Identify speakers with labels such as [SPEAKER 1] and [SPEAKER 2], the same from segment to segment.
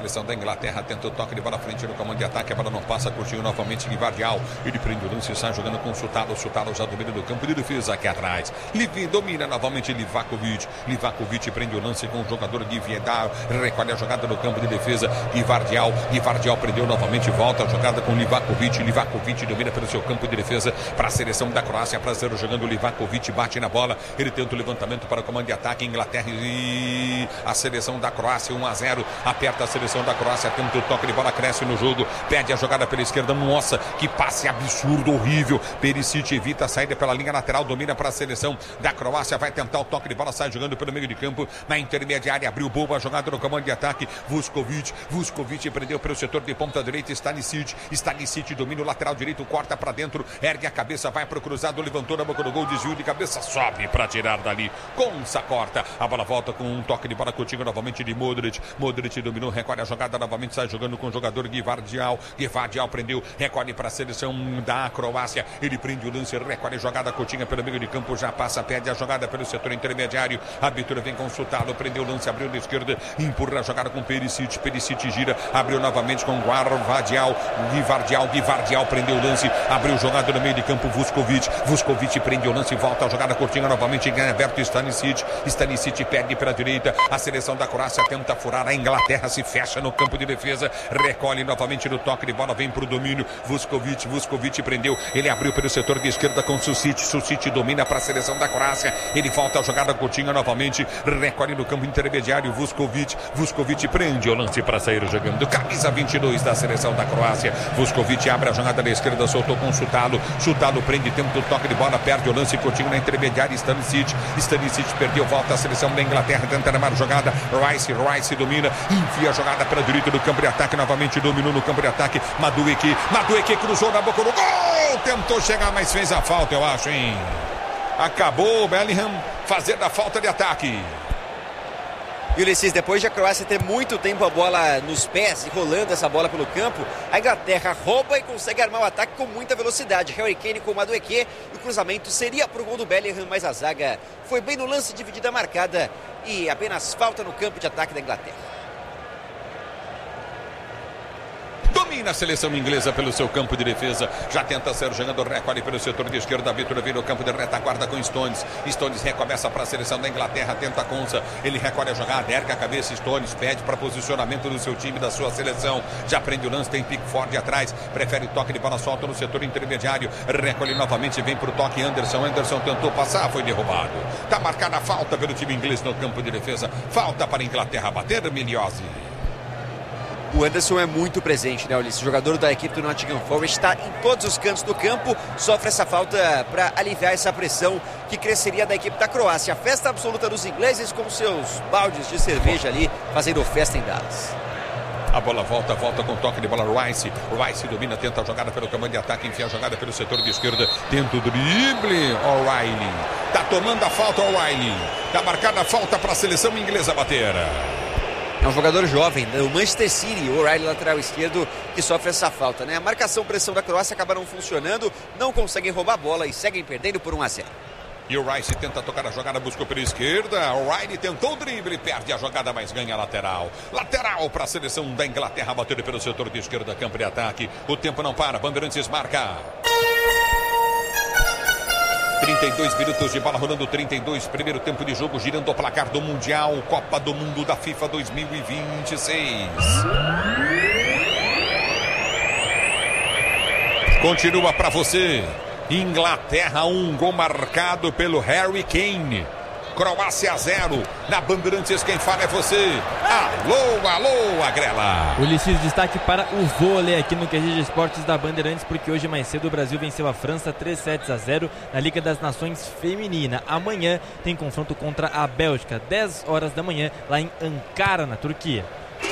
[SPEAKER 1] seleção da Inglaterra. Tenta o toque de bola à frente no comando de ataque. A bola não passa, curtiu novamente Gvardiol. Ele prende o lance e sai jogando com o Sutalo. Sutalo já domina do campo de defesa aqui atrás. Livi domina novamente Livakovic. Livakovic prende o lance com o jogador de Viedal. Recolhe a jogada no campo de defesa. Gvardiol. Gvardiol prendeu novamente. Volta a jogada com Livakovic. Livakovic domina pelo seu campo de defesa para a seleção da Croácia. Prazer jogando Livakovic. Bate na bola. Ele tenta o levantamento para o comando de ataque. Inglaterra e a seleção da Croácia 1-0. Aperta a seleção da Croácia. Tenta o toque de bola. Cresce no jogo. Pede a jogada pela esquerda. Nossa, que passe absurdo, horrível. Perisic evita a saída pela linha lateral. Domina para a seleção da Croácia. Vai tentar o toque de bola. Sai jogando pelo meio de campo. Na intermediária. Abriu boa jogada no comando de ataque. Vuskovic prendeu pelo setor de ponta direita. Stanisic domina o lateral direito. Corta para dentro. Ergue a cabeça. Vai para o cruzado. Levantou na boca do gol. Desvio de cabeça. Sobe para tirar dali. Consa corta. A bola volta com um toque de bola contigo novamente de Modric. Modric dominou. Recolhe a jogada novamente. Sai jogando com o jogador Gvardiol. Gvardiol prendeu. Recolhe para a seleção da Croácia. Ele prende o lance. Recolhe a jogada curtinha pelo meio de campo. Já passa. Pede a jogada pelo setor intermediário. A abertura vem consultado. Prendeu o lance. Abriu na esquerda. Empurra a jogada com Perisic. Perisic gira. Abriu novamente com Gvardiol. Gvardiol prendeu o lance. Abriu jogada no meio de campo. Vuskovic prende o lance. Volta a jogada curtinha novamente. Ganha aberto Stanisic. Stanisic perde pela direita. A seleção da Croácia tenta furar. A Inglaterra se fecha no campo de defesa. Recolhe novamente no toque de bola. Vem para o domínio. Vuskovic prendeu. Ele abriu pelo setor de esquerda com Susic. Susic domina para a seleção da Croácia. Ele volta a jogada curtinha novamente. Recolhe no campo intermediário. Vuskovic prende o lance para sair jogando. Camisa 22 da seleção da Croácia. Vuskovic abre a jogada da esquerda. Soltou com Sutalo. Sutalo prende. Tenta o toque de bola. Perde o lance curtinho na intermediária. Stanisic perdeu. Volta a seleção da Inglaterra. Tenta armar a jogada. Rice domina. Enfia a jogada para a direita do campo de ataque. Novamente dominou no campo de ataque. Madueke cruzou na boca do gol. Tentou chegar, mas fez a falta, eu acho, hein? Acabou o Bellingham fazendo a falta de ataque.
[SPEAKER 2] E Ulisses, depois de a Croácia ter muito tempo a bola nos pés e rolando essa bola pelo campo, a Inglaterra rouba e consegue armar o ataque com muita velocidade. Harry Kane com o Madueke, e o cruzamento seria para o gol do Bellingham, mas a zaga foi bem no lance, dividida marcada e apenas falta no campo de ataque da Inglaterra.
[SPEAKER 1] Domina a seleção inglesa pelo seu campo de defesa. Já tenta ser jogando. Recolhe pelo setor de esquerda. Vitor vira o campo de retaguarda com Stones. Stones recomeça para a seleção da Inglaterra. Tenta a Consa. Ele recolhe a jogada. Erga a cabeça. Stones pede para posicionamento do seu time, da sua seleção. Já prende o lance. Tem Pickford atrás. Prefere toque de bola solta no setor intermediário. Recolhe novamente. Vem para o toque Anderson. Anderson tentou passar. Foi derrubado. Está marcada a falta pelo time inglês no campo de defesa. Falta para a Inglaterra bater. Miliose.
[SPEAKER 2] O Anderson é muito presente, né, Ulisses? O jogador da equipe do Nottingham Forest está em todos os cantos do campo, sofre essa falta para aliviar essa pressão que cresceria da equipe da Croácia. A festa absoluta dos ingleses com seus baldes de cerveja ali, fazendo festa em Dallas.
[SPEAKER 1] A bola volta com toque de bola. Rice domina, tenta a jogada pelo comando de ataque, enfia a jogada pelo setor de esquerda, tenta o drible. O'Reilly tá tomando a falta. O'Reilly tá marcada a falta para a seleção inglesa bater.
[SPEAKER 2] É um jogador jovem, o Manchester City, o O'Reilly, lateral esquerdo, que sofre essa falta, né? A marcação, pressão da Croácia acaba não funcionando, não conseguem roubar a bola e seguem perdendo por 1-0.
[SPEAKER 1] E o Rice tenta tocar a jogada, buscou pela esquerda. O O'Reilly tentou o drible, perde a jogada, mas ganha a lateral. Lateral para a seleção da Inglaterra, batendo pelo setor de esquerda, campo de ataque. O tempo não para, Bandeirantes marca. 32 minutos de bola rolando, 32, primeiro tempo de jogo, girando o placar do Mundial, Copa do Mundo da FIFA 2026. Continua para você. Inglaterra 1, gol marcado pelo Harry Kane. Croácia 0. Na Bandeirantes, quem fala é você. Alô, Agrela.
[SPEAKER 3] Ulisses, destaque para o vôlei aqui no QG de Esportes da Bandeirantes, porque hoje mais cedo o Brasil venceu a França 3-0 na Liga das Nações Feminina. Amanhã tem confronto contra a Bélgica, 10 horas da manhã, lá em Ankara, na Turquia.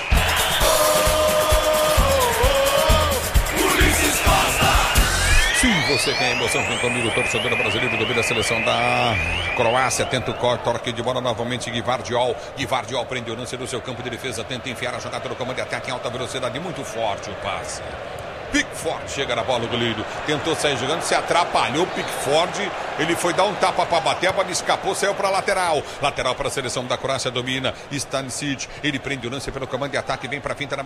[SPEAKER 1] Se você quer emoção, vem comigo, torcedor brasileiro, domina a seleção da Croácia, tenta o toque de bola novamente, Gvardiol prende o lance do seu campo de defesa, tenta enfiar a jogada no comando de ataque em alta velocidade, muito forte o passe. Pickford chega na bola, goleiro, tentou sair jogando, se atrapalhou. Pickford, ele foi dar um tapa para bater, a bola escapou, saiu para lateral para a seleção da Croácia, domina Stanisic, ele prende o lance pelo comando de ataque, vem para a finta na